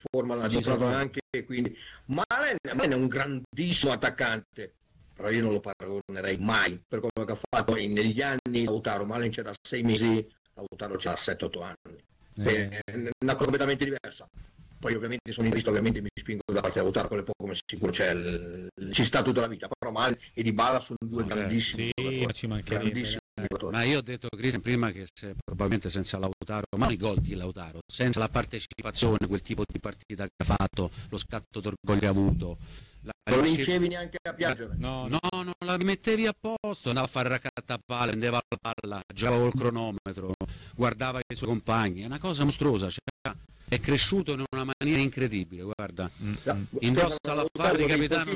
forma l'ha giocato anche, quindi Malen è un grandissimo attaccante, però io non lo paragonerei mai per quello che ha fatto negli anni. Lautaro, Malen c'è da 6 mesi, Lautaro c'ha 7-8 anni, è una cosa completamente diversa. Poi ovviamente sono in vista, ovviamente mi spingo da parte di Lautaro, quello è poco come sicuro, ci sta tutta la vita, però Malen e Dybala sono due grandissimi giocatori. Ma io ho detto, Cristian, prima che probabilmente senza Lautaro, ma i gol di Lautaro, senza la partecipazione, quel tipo di partita che ha fatto, lo scatto d'orgoglio avuto, non lo vincevi neanche a piangere. No, non la mettevi a posto, andava a fare raccattapalla, prendeva la palla, giocava col cronometro, guardava i suoi compagni, è una cosa mostruosa, cioè, è cresciuto in una maniera incredibile, guarda, indossa la fare di capitano.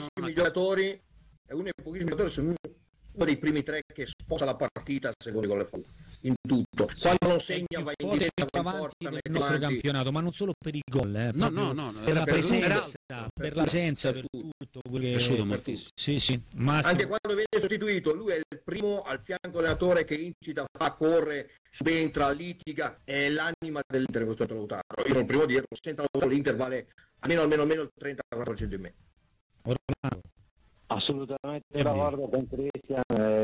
È uno dei pochissimi giocatori, sono uno dei primi tre che sposta la partita secondo i gol in tutto. Quando non segna va in difesa, avanti del nostro campionato, ma non solo per i gol, per la presenza, per la presenza, per tutto quello che è cresciuto moltissimo. Sì, anche quando viene sostituito, lui è il primo al fianco dell'allenatore che incita, fa, corre, subentra, litiga, è l'anima dell'Inter questo Lautaro. Io sono il primo a dirlo, senza Lautaro l'Inter vale almeno il 34% in meno. Assolutamente d'accordo con Cristian,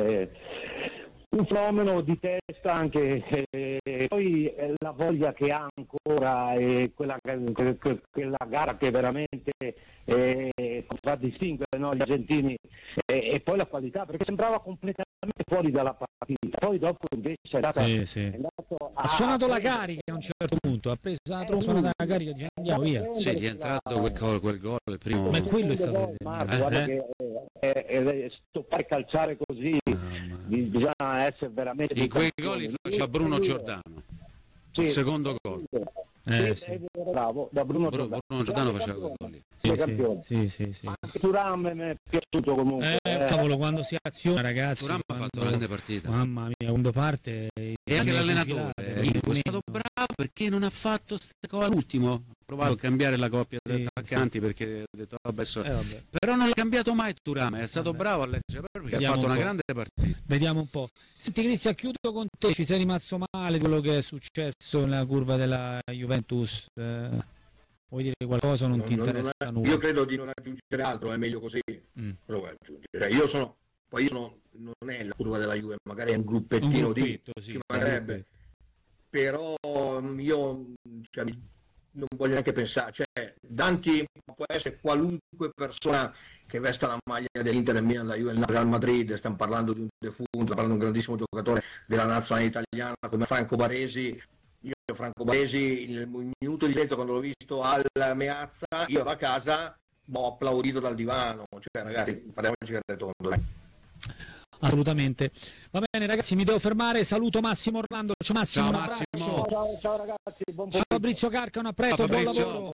un fenomeno di testa anche, poi la voglia che ha ancora, quella gara che veramente contraddistingue, no, gli argentini, e poi la qualità, perché sembrava completamente fuori dalla partita, poi dopo invece è andato ha suonato la carica a un certo punto, ha preso suonato la carica, dice andiamo via. Sì, gli è entrato quel gol, il primo. Ma quello è stato guarda che stoppare calciare così bisogna essere veramente in quei gol li faceva Bruno Giordano, il secondo gol. Bravo, da Bruno Giordano faceva quei gol. Sì. Anche Thuram mi è piaciuto comunque. Cavolo, quando si aziona, ragazzi. Thuram ha fatto una grande partita. Mamma mia, quando parte. E anche l'allenatore è stato bravo perché non ha fatto queste cose all'ultimo. Ha provato a cambiare la coppia degli attaccanti perché ha detto vabbè. Però non l'ha cambiato mai Thuram, è stato bravo a leggere perché ha fatto una grande partita. Vediamo un po'. Senti Cristian, chiudo con te, ci sei rimasto male quello che è successo nella curva della Juventus? Vuoi dire qualcosa o non ti interessa nulla? Io credo di non aggiungere altro, è meglio così. Cosa vuoi aggiungere? Non è la curva della Juve, magari è un gruppettino ci mancherebbe. Però io non voglio neanche pensare, Danti può essere qualunque persona che vesta la maglia dell'Inter, del Milan, della Juve, del Real Madrid, stiamo parlando di un defunto, stiamo parlando di un grandissimo giocatore della nazionale italiana come Franco Baresi. Franco Baresi, il minuto di silenzio quando l'ho visto al Meazza, io ero a casa, ho applaudito dal divano, ragazzi, parliamoci del tondo. Assolutamente. Va bene ragazzi, mi devo fermare, saluto Massimo Orlando. Ciao Massimo. Ciao Massimo. Ciao ragazzi, ciao Fabrizio Carca, un apprezzamento, buon lavoro.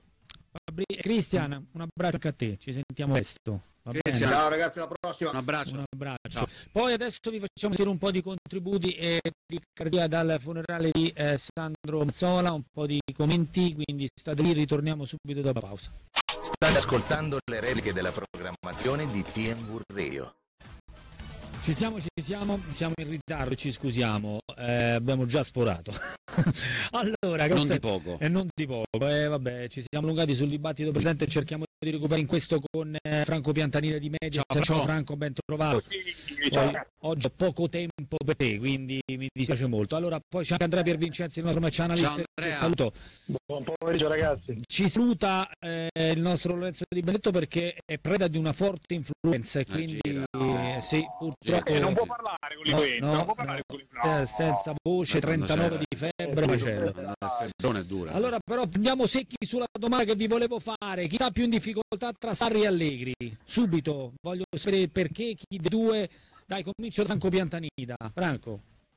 Cristian, un abbraccio anche a te, ci sentiamo presto. Ciao ragazzi, alla prossima. Un abbraccio. Ciao. Poi adesso vi facciamo sentire un po' di contributi e di cardia dal funerale di Sandro Mazzola, un po' di commenti, quindi state lì, ritorniamo subito dopo la pausa. State ascoltando le repliche della programmazione di TNV Radio. Ci siamo in ritardo, ci scusiamo, abbiamo già sforato. Allora, non di poco. Non di poco, vabbè, ci siamo allungati sul dibattito presente e cerchiamo di recuperare in questo con Franco Piantanile di Media. Ciao Franco, ben trovato. Oggi ho poco tempo per te, quindi mi dispiace molto. Allora, poi c'è anche Andrea Piervincenzi, il nostro match analyst. Saluto. Buon pomeriggio ragazzi. Ci saluta il nostro Lorenzo Di Benedetto perché è preda di una forte influenza e quindi sì, purtroppo non può parlare con non può parlare con senza voce, 39 di febbre, macello. È dura. Allora però andiamo secchi sulla domanda che vi volevo fare: chi sta più in difficoltà tra Sarri e Allegri? Subito voglio sapere perché, chi dei due. Dai, comincio da Franco Piantanida. Franco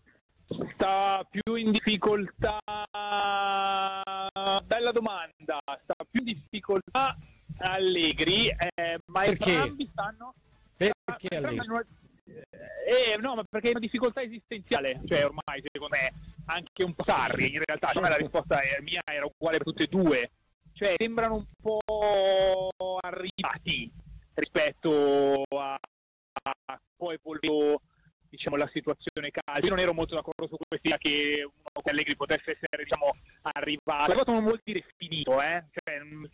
sta più in difficoltà, bella domanda, sta più in difficoltà Allegri, ma entrambi stanno perché Allegri? No, ma perché è una difficoltà esistenziale, ormai secondo me anche un po' Sarri, in realtà la risposta mia era uguale per tutte e due, sembrano un po' arrivati rispetto a poi volevo la situazione calda. Io non ero molto d'accordo su questa idea che uno che Allegri potesse essere, diciamo, arrivato non vuol dire finito, cioè,